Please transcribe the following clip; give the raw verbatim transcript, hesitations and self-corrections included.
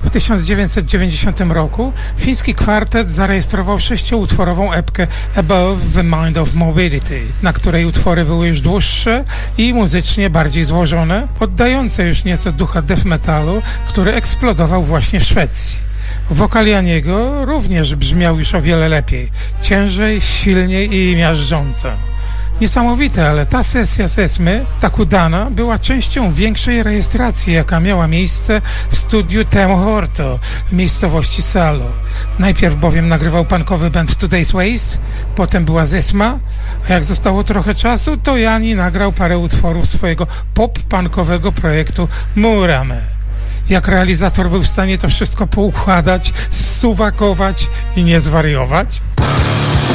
W tysiąc dziewięćset dziewięćdziesiątym roku fiński kwartet zarejestrował sześcioutworową epkę Above the Mind of Mobility, na której utwory były już dłuższe i muzycznie bardziej złożone, oddające już nieco ducha death metalu, który eksplodował właśnie w Szwecji. Wokal Janiego również brzmiał już o wiele lepiej, ciężej, silniej i miażdżąco. Niesamowite, ale ta sesja z Esmy, tak udana, była częścią większej rejestracji, jaka miała miejsce w studiu Temo Horto w miejscowości Salo. Najpierw bowiem nagrywał punkowy band Today's Waste, potem była Esma, a jak zostało trochę czasu, to Jani nagrał parę utworów swojego pop-punkowego projektu Murame. Jak realizator był w stanie to wszystko poukładać, zsuwakować i nie zwariować?